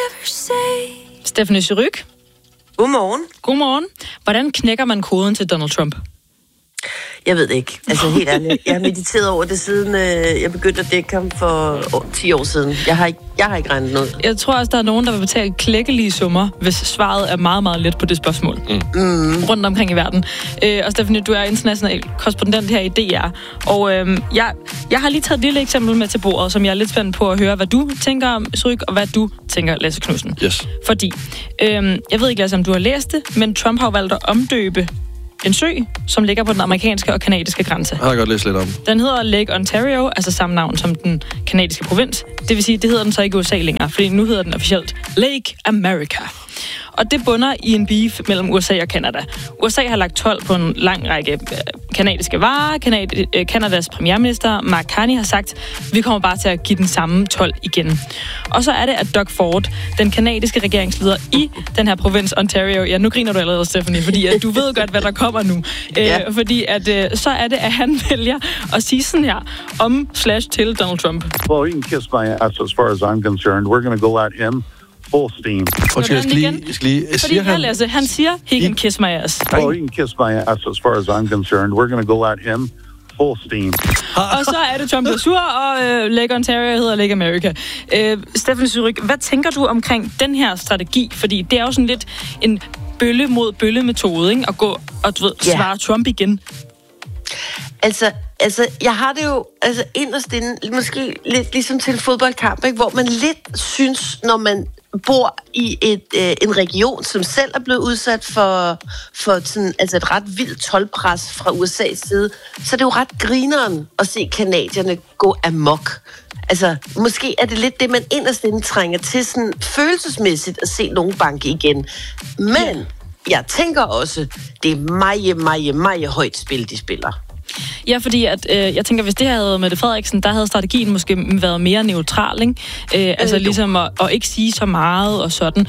Stephanie Surrugue. Godmorgen. Godmorgen. Hvordan knækker man koden til Donald Trump? Jeg ved det ikke. Altså helt ærligt. Jeg har mediteret over det siden jeg begyndte at dække ham for 10 år siden. Jeg har ikke regnet noget. Jeg tror også, der er nogen, der vil betale klækkelige summer, hvis svaret er meget, meget let på det spørgsmål. Rundt omkring i verden. Og Stephanie, du er international korrespondent her i DR. Og jeg har lige taget et lille eksempel med til bordet, som jeg er lidt spændt på at høre, hvad du tænker om Surrugue, og hvad du tænker, Lasse Knudsen. Yes. Fordi, jeg ved ikke, Lasse, om du har læst det, men Trump har valgt at omdøbe en sø, som ligger på den amerikanske og kanadiske grænse. Jeg har godt læst lidt om. Den hedder Lake Ontario, altså samme navn som den kanadiske provins. Det vil sige, det hedder den så ikke USA længere, fordi nu hedder den officielt Lake America. Og det bunder i en beef mellem USA og Canada. USA har lagt told på en lang række kanadiske varer. Canadas premierminister Mark Carney har sagt, vi kommer bare til at give den samme told igen. Og så er det, at Doug Ford, den kanadiske regeringsleder i den her provins Ontario, ja, nu griner du allerede, Stephanie, fordi at du ved godt, hvad der kommer nu. Fordi at så er det, at han vælger at sige sådan her til Donald Trump. Well, you can kiss my ass as far as I'm concerned. We're going to go at him full steam. Han siger, he can kiss my ass. Well, you can kiss my ass as far as I'm concerned. We're going to go at him full steam. Og så er det Trump, der sur, og Lake Ontario hedder Lake America. Stephanie Surrugue, hvad tænker du omkring den her strategi? Fordi det er jo sådan lidt en bølle mod bølle metode, ikke? At gå og svare Trump igen. Altså, jeg har det jo inderst inde, måske lidt ligesom til en fodboldkamp, ikke? Hvor man lidt synes, når man bor i en region, som selv er blevet udsat for sådan, altså et ret vildt toldpres fra USA's side, så er det jo ret grineren at se kanadierne gå amok. Altså, måske er det lidt det, man inderst inde trænger til sådan følelsesmæssigt at se nogen banke igen. Men jeg tænker også, det er meget højt spil, de spiller. Ja, fordi at, jeg tænker, hvis det her havde Mette Frederiksen, der havde strategien måske været mere neutral, ikke? Altså ligesom at ikke sige så meget og sådan.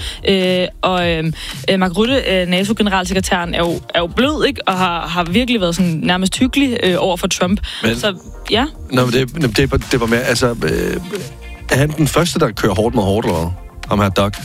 Mark Rutte, NATO-generalsekretæren, er jo blød, ikke? Og har virkelig været sådan nærmest hyggelig over for Trump. Men, så ja. Nå, men det var mere, altså, er han den første, der kører hårdt mod hårdt, eller hvad? Ham her Doug?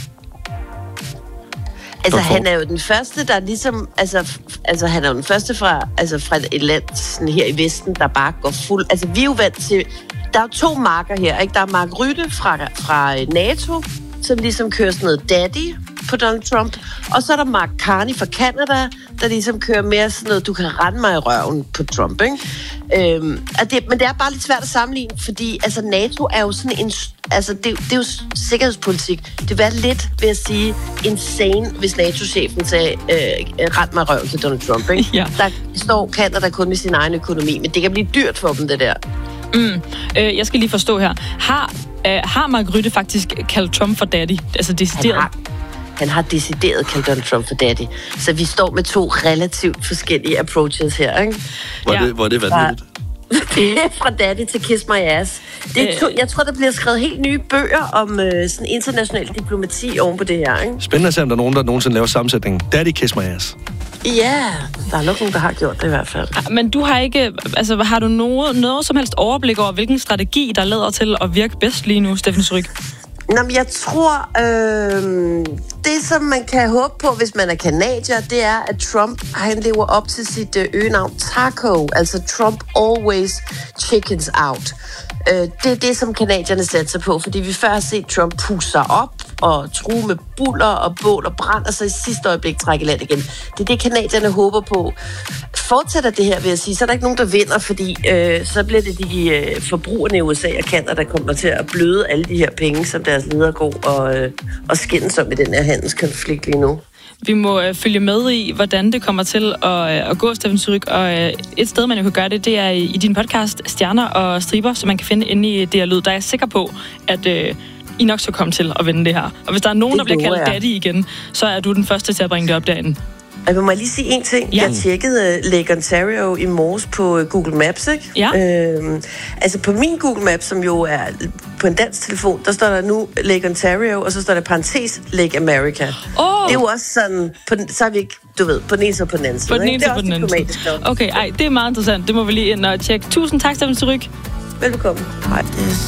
Altså, han er jo den første, der ligesom... Altså han er jo den første fra et land sådan her i Vesten, der bare går fuld... Altså, vi er jo vant til... Der er 2 marker her, ikke? Der er Mark Rutte fra NATO, som ligesom kører sådan noget daddy på Donald Trump. Og så er der Mark Carney fra Canada, der ligesom kører mere sådan noget, du kan rende mig i røven på Trump, ikke? Men det er bare lidt svært at sammenligne, fordi altså, NATO er jo sådan en... Altså, det er jo sikkerhedspolitik. Det vil være lidt, vil jeg sige, insane, hvis NATO-chefen sagde, rend mig røven til Donald Trump, ikke? Ja. Der står Canada kun med sin egen økonomi, men det kan blive dyrt for dem, det der. Jeg skal lige forstå her. Har Mark Rutte faktisk kaldt Trump for daddy? Altså decideret? Han har decideret kaldt Donald Trump for daddy. Så vi står med 2 relativt forskellige approaches her, ikke? Hvor er det vanvittigt? Fra daddy til kiss my ass. Jeg tror, der bliver skrevet helt nye bøger om sådan international diplomati oven på det her, ikke? Spændende at se, om der er nogen, der nogensinde laver sammensætningen. Daddy kiss my ass. Ja, der er nok nogen, der har gjort det i hvert fald. Men du har ikke... Altså, har du noget som helst overblik over, hvilken strategi, der leder til at virke bedst lige nu, Stephanie Surrugue? Nå, men jeg tror, det som man kan håbe på, hvis man er kanadier, det er, at Trump, han lever op til sit øgenavn Taco. Altså Trump always chickens out. Det er det, som kanadierne sætter sig på, fordi vi før har set Trump pusse sig op og true med buller og bål og brand, og så i sidste øjeblik trække land igen. Det er det, kanadierne håber på. Fortsætter det her, vil jeg sige, så er der ikke nogen, der vinder, fordi så bliver det de forbrugerne i USA og Canada, der kommer til at bløde alle de her penge, som deres ledere går og skændes om i den her handelskonflikt lige nu. Vi må følge med i, hvordan det kommer til at gå, Stephanie Surrugue. Og et sted, man jo kan gøre det, det er i din podcast Stjerner og Striber, som man kan finde inde i det her lyd. Der er jeg sikker på, at I nok skal komme til at vinde det her. Og hvis der er nogen, der bliver kaldt daddy igen, så er du den første til at bringe det op derinde. Jeg må lige sige en ting. Ja. Jeg tjekkede Lake Ontario i morges på Google Maps, ikke? Ja. Altså på min Google Maps, som jo er på en dansk telefon, der står der nu Lake Ontario, og så står der parentes Lake America. Det er jo også sådan, så er vi ikke, du ved, på den ene side og på den anden side. På den ene side og på den anden side. Okay, det er meget interessant. Det må vi lige ind og tjekke. Tusind tak, Stephanie Surrugue. Velbekomme. Hej.